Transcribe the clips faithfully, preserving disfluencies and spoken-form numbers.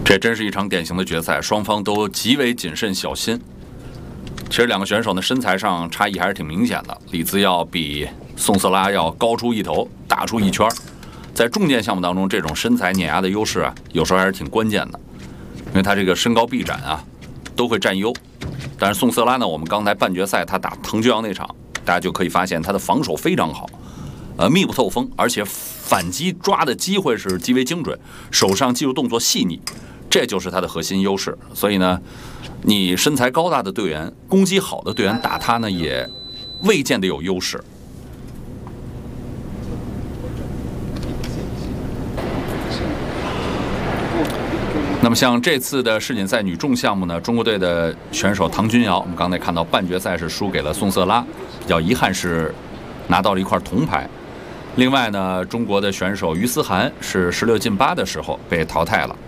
这真是一场典型的决赛，双方都极为谨慎小心。其实两个选手呢身材上差异还是挺明显的，李姿要比宋瑟拉要高出一头，大出一圈。在重剑项目当中，这种身材碾压的优势啊，有时候还是挺关键的，因为他这个身高臂展啊都会占优。但是宋瑟拉呢，我们刚才半决赛他打滕俊阳那场，大家就可以发现他的防守非常好，呃，密不透风，而且反击抓的机会是极为精准，手上技术动作细腻，这就是他的核心优势。所以呢，你身材高大的队员，攻击好的队员打他呢，也未见得有优势。那么像这次的世锦赛女重项目呢，中国队的选手唐君瑶，我们刚才看到半决赛是输给了宋瑟拉，比较遗憾是拿到了一块铜牌。另外呢，中国的选手于思涵是十六进八的时候被淘汰了。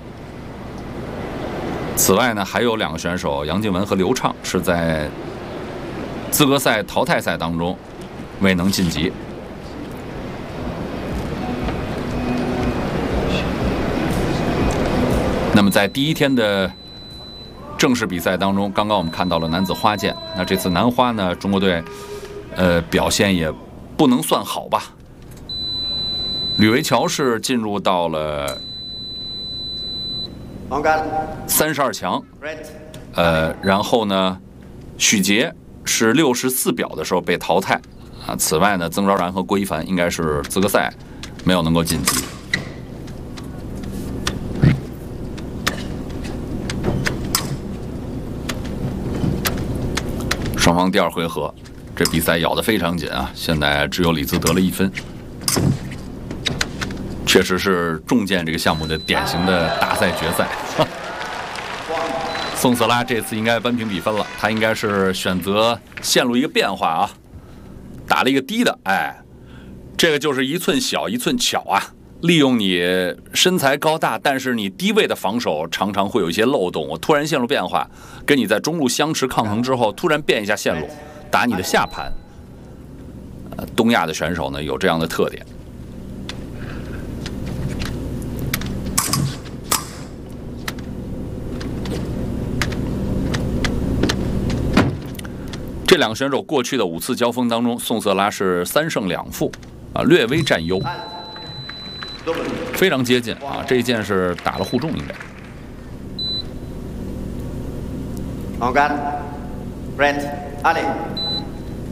此外呢，还有两个选手杨静雯和刘畅是在资格赛淘汰赛当中未能晋级。那么在第一天的正式比赛当中，刚刚我们看到了男子花剑，那这次男花呢，中国队呃表现也不能算好吧。吕维乔是进入到了三十二强，呃，然后呢，许杰是六十四表的时候被淘汰啊。此外呢，曾昭然和郭一凡应该是资格赛没有能够晋级。双方第二回合，这比赛咬得非常紧啊！现在只有李姿得了一分，确实是重剑这个项目的典型的大赛决赛。宋瑟拉这次应该扳平比分了，他应该是选择线路一个变化啊，打了一个低的，哎，这个就是一寸小一寸巧啊！利用你身材高大，但是你低位的防守常常会有一些漏洞。我突然线路变化，跟你在中路相持抗衡之后，突然变一下线路，打你的下盘。呃，东亚的选手呢有这样的特点。这两个选手过去的五次交锋当中，宋瑟拉是三胜两负，啊，略微占优。非常接近啊！这一剑是打了互中，应该。 Angkat, Brent, Ali.